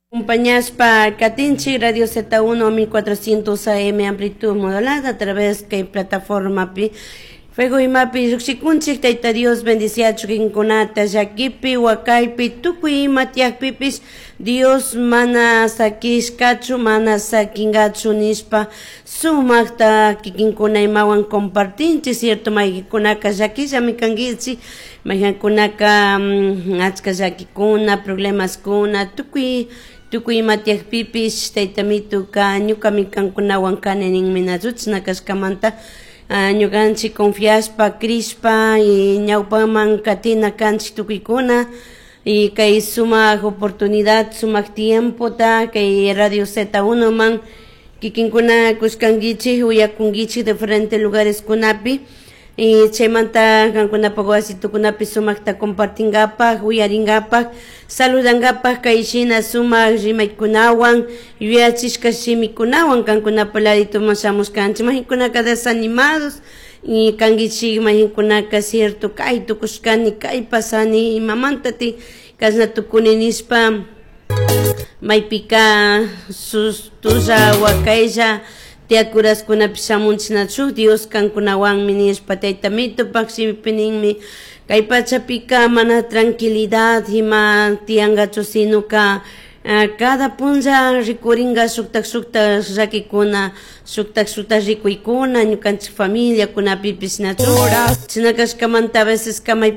Acompañaspa Katinchi Radio Z1 1400 AM amplitud modulada a través de plataforma pi Fuego y mapi ruxikunchik Taita Dios bendiciachu kinkunata llakipi wakaypi tukuy matiakpipis Dios mana sakishkachu mana sakingachu nispa sumakta kikinkunaymawan compartinchi cierto maykunaka llakillami kankichi maykunaka achka llakikuna problemaskuna tukuy matiakpipis taytamituka ñukami kankunawan kani ninmi nachuchna kashkamanta ñukanchik confiaspa crispa y ñawpaman katina kanchik tukuykuna y kay sumak oportunidad sumak tiempo ta kay Radio Z1 man kikinkuna kushkankichik uyakunkichik diferentes lugares kunapi y chaymanta kankunapak wasitukunapi sumakta compartingapak uyaringapak saludangapak kayshina sumak rimaykunawan yuyachishka shimikunawan kankunapak ladito shamushkanchik maykunaka desanimados y kankichik maykunaka cierto kay tukushkani kay pasani imamantati kasna tukuni nispa maypika sustulla wakaylla tiakuras kunapi shamunchinachu Dios kankunawan minishpa taytamito paksimipininmi kay pachapika mana tranquilidad ima tiangachu sinuka cada punlla rikuringa suktak rakikuna suktak rikuykuna ñukanchik familia kunapipis nachu chinakashkamanta a veces kamay